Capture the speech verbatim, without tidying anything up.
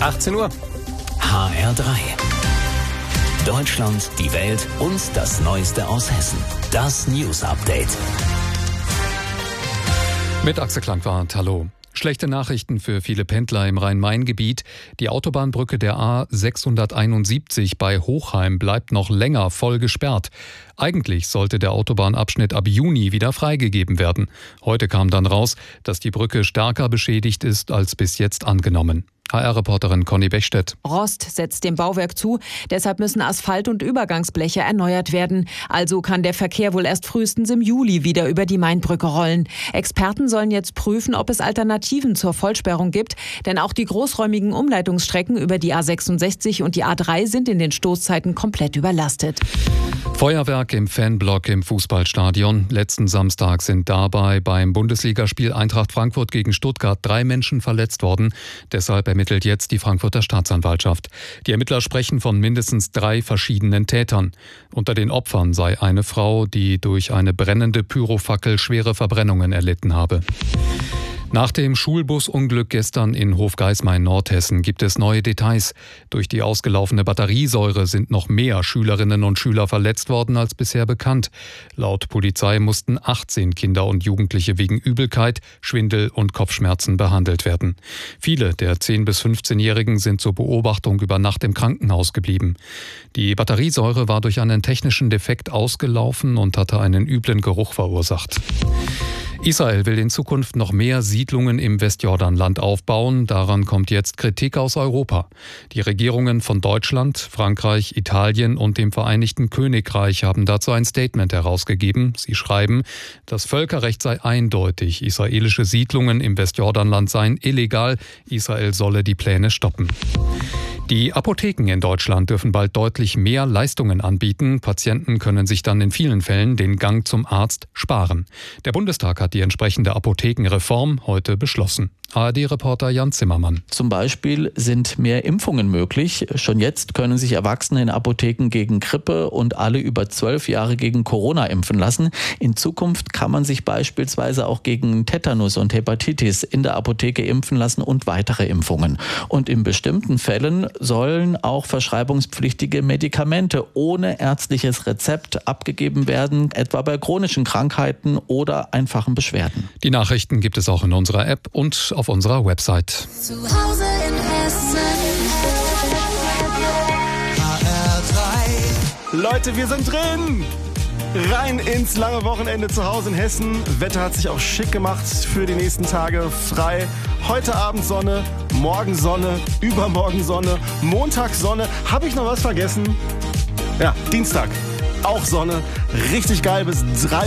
achtzehn Uhr. H R drei. Deutschland, die Welt und das Neueste aus Hessen. Das News Update. Mit Axel Klangwart, hallo. Schlechte Nachrichten für viele Pendler im Rhein-Main-Gebiet. Die Autobahnbrücke der A sechshunderteinundsiebzig bei Hochheim bleibt noch länger voll gesperrt. Eigentlich sollte der Autobahnabschnitt ab Juni wieder freigegeben werden. Heute kam dann raus, dass die Brücke stärker beschädigt ist als bis jetzt angenommen. H R-Reporterin Conny Bechstedt. Rost setzt dem Bauwerk zu, deshalb müssen Asphalt- und Übergangsbleche erneuert werden. Also kann der Verkehr wohl erst frühestens im Juli wieder über die Mainbrücke rollen. Experten sollen jetzt prüfen, ob es Alternativen zur Vollsperrung gibt, denn auch die großräumigen Umleitungsstrecken über die A sechsundsechzig und die A drei sind in den Stoßzeiten komplett überlastet. Feuerwerk im Fanblock im Fußballstadion. Letzten Samstag sind dabei beim Bundesligaspiel Eintracht Frankfurt gegen Stuttgart drei Menschen verletzt worden. Deshalb ermittelt jetzt die Frankfurter Staatsanwaltschaft. Die Ermittler sprechen von mindestens drei verschiedenen Tätern. Unter den Opfern sei eine Frau, die durch eine brennende Pyrofackel schwere Verbrennungen erlitten habe. Nach dem Schulbusunglück gestern in Hofgeismar, Nordhessen, gibt es neue Details. Durch die ausgelaufene Batteriesäure sind noch mehr Schülerinnen und Schüler verletzt worden als bisher bekannt. Laut Polizei mussten achtzehn Kinder und Jugendliche wegen Übelkeit, Schwindel und Kopfschmerzen behandelt werden. Viele der zehn- bis fünfzehnjährigen sind zur Beobachtung über Nacht im Krankenhaus geblieben. Die Batteriesäure war durch einen technischen Defekt ausgelaufen und hatte einen üblen Geruch verursacht. Israel will in Zukunft noch mehr Siedlungen im Westjordanland aufbauen. Daran kommt jetzt Kritik aus Europa. Die Regierungen von Deutschland, Frankreich, Italien und dem Vereinigten Königreich haben dazu ein Statement herausgegeben. Sie schreiben, das Völkerrecht sei eindeutig. Israelische Siedlungen im Westjordanland seien illegal. Israel solle die Pläne stoppen. Die Apotheken in Deutschland dürfen bald deutlich mehr Leistungen anbieten. Patienten können sich dann in vielen Fällen den Gang zum Arzt sparen. Der Bundestag hat die entsprechende Apothekenreform heute beschlossen. A R D-Reporter Jan Zimmermann. Zum Beispiel sind mehr Impfungen möglich. Schon jetzt können sich Erwachsene in Apotheken gegen Grippe und alle über zwölf Jahre gegen Corona impfen lassen. In Zukunft kann man sich beispielsweise auch gegen Tetanus und Hepatitis in der Apotheke impfen lassen und weitere Impfungen. Und in bestimmten Fällen sollen auch verschreibungspflichtige Medikamente ohne ärztliches Rezept abgegeben werden, etwa bei chronischen Krankheiten oder einfachen Beschwerden. Die Nachrichten gibt es auch in unserer App und auf unserer Website. Zu Hause in Hessen. H R drei. Leute, wir sind drin! Rein ins lange Wochenende zu Hause in Hessen. Wetter hat sich auch schick gemacht für die nächsten Tage. Frei. Heute Abend Sonne, morgen Sonne, übermorgen Sonne, Montag Sonne. Habe ich noch was vergessen? Ja, Dienstag auch Sonne. Richtig geil bis drei